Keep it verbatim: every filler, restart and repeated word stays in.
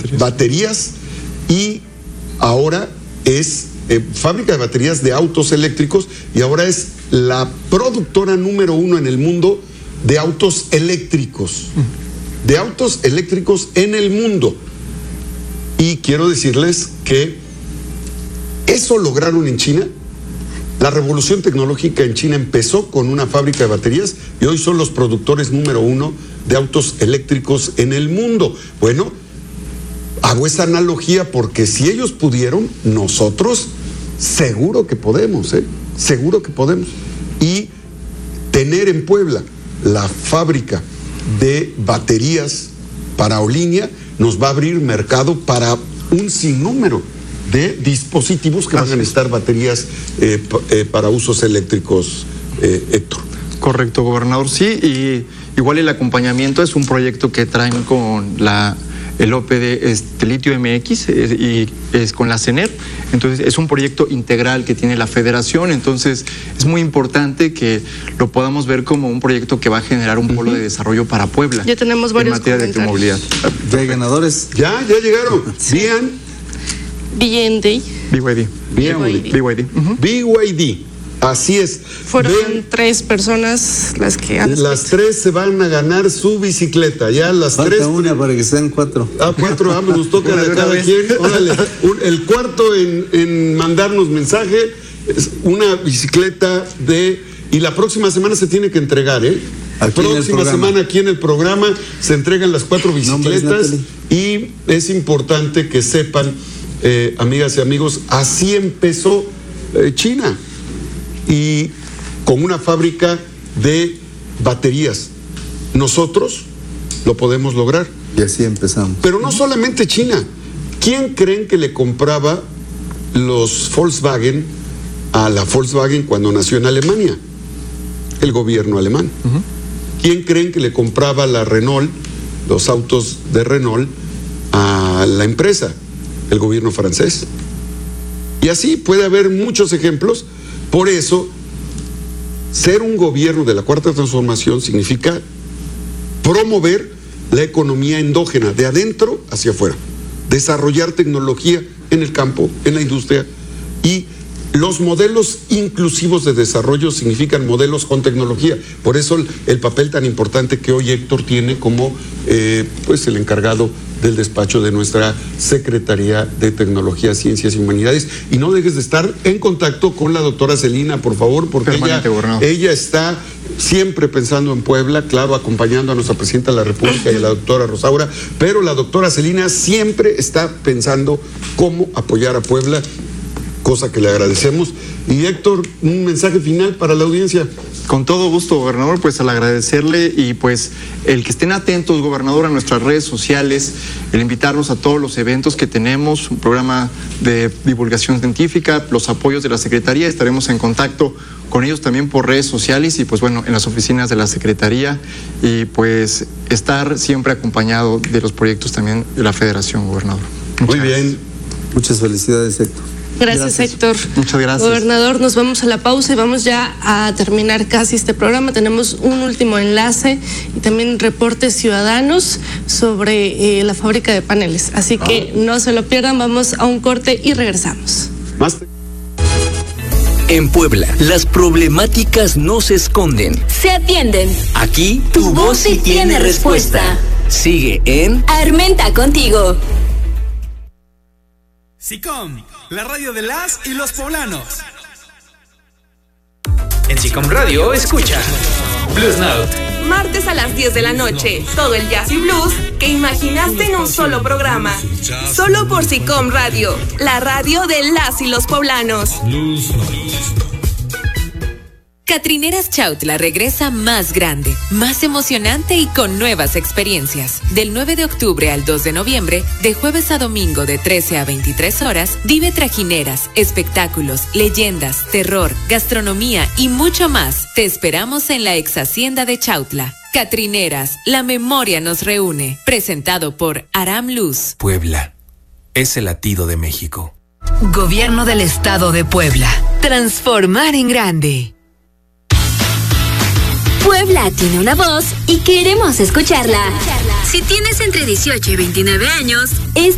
baterías. baterías y ahora es eh, fábrica de baterías de autos eléctricos y ahora es la productora número uno en el mundo de autos eléctricos. Uh-huh. De autos eléctricos en el mundo. Y quiero decirles que eso lograron en China. La revolución tecnológica en China empezó con una fábrica de baterías y hoy son los productores número uno de autos eléctricos en el mundo. Bueno, hago esa analogía porque si ellos pudieron, nosotros seguro que podemos, ¿eh? Seguro que podemos. Y tener en Puebla la fábrica de baterías para aerolínea nos va a abrir mercado para un sinnúmero de dispositivos que van a necesitar baterías eh, eh, para usos eléctricos, eh, Héctor. Correcto, gobernador. Sí, y igual el acompañamiento es un proyecto que traen con la el O P D este, Litio M X eh, y es con la CENER. Entonces es un proyecto integral que tiene la federación, entonces es muy importante que lo podamos ver como un proyecto que va a generar un polo uh-huh. de desarrollo para Puebla. Ya tenemos varios en materia de electromovilidad. ¿Ya hay ganadores? Ya, ya llegaron. Sí. Bien. B Y D. B Y D. B Y D. B Y D. Uh-huh. B Y D. Así es. Fueron Vean, tres personas las que han las escrito. tres se van a ganar su bicicleta. Ya las Falta tres. una para que sean cuatro. Ah, cuatro, vamos, nos toca de cada quien. Órale. Un, el cuarto en, en mandarnos mensaje es una bicicleta de. Y la próxima semana se tiene que entregar, ¿eh? La Aquí próxima semana aquí en el programa se entregan las cuatro bicicletas. Y es importante que sepan, eh, amigas y amigos, así empezó eh, China. Y con una fábrica de baterías. Nosotros lo podemos lograr. Y así empezamos. Pero no solamente China. ¿Quién creen que le compraba los Volkswagen a la Volkswagen cuando nació en Alemania? El gobierno alemán. Uh-huh. ¿Quién creen que le compraba la Renault, los autos de Renault, a la empresa? El gobierno francés. Y así puede haber muchos ejemplos. Por eso, ser un gobierno de la Cuarta Transformación significa promover la economía endógena, de adentro hacia afuera, desarrollar tecnología en el campo, en la industria, y los modelos inclusivos de desarrollo significan modelos con tecnología. Por eso el, el papel tan importante que hoy Héctor tiene como eh, pues el encargado del despacho de nuestra Secretaría de Tecnología, Ciencias y Humanidades. Y no dejes de estar en contacto con la doctora Celina, por favor, porque ella, ella está siempre pensando en Puebla, claro, acompañando a nuestra Presidenta de la República y a la doctora Rosaura, pero la doctora Celina siempre está pensando cómo apoyar a Puebla, cosa que le agradecemos. Y Héctor, un mensaje final para la audiencia. Con todo gusto, gobernador, pues al agradecerle y pues el que estén atentos, gobernador, a nuestras redes sociales, el invitarnos a todos los eventos que tenemos, un programa de divulgación científica, los apoyos de la Secretaría, estaremos en contacto con ellos también por redes sociales y pues bueno, en las oficinas de la Secretaría y pues estar siempre acompañado de los proyectos también de la Federación, gobernador. Muchas Muy bien. Gracias. Muchas felicidades, Héctor. Gracias, gracias, Héctor. Muchas gracias. Gobernador, nos vamos a la pausa y vamos ya a terminar casi este programa. Tenemos un último enlace y también reportes ciudadanos sobre eh, la fábrica de paneles. Así que ah. no se lo pierdan, vamos a un corte y regresamos. Más En Puebla, las problemáticas no se esconden. Se atienden. Aquí, tu, tu voz sí tiene respuesta. respuesta. Sigue en Armenta contigo. SICOM, la radio de las y los poblanos. En SICOM Radio escucha Blues Note. Martes a las diez de la noche, todo el jazz y blues que imaginaste en un solo programa. Solo por SICOM Radio, la radio de las y los poblanos. Catrineras Chautla regresa más grande, más emocionante y con nuevas experiencias. Del nueve de octubre al dos de noviembre, de jueves a domingo de trece a veintitrés horas, vive trajineras, espectáculos, leyendas, terror, gastronomía y mucho más. Te esperamos en la ex hacienda de Chautla. Catrineras, la memoria nos reúne. Presentado por Aram Luz. Puebla es el latido de México. Gobierno del Estado de Puebla. Transformar en grande. Puebla tiene una voz y queremos escucharla. Si tienes entre dieciocho y veintinueve años, es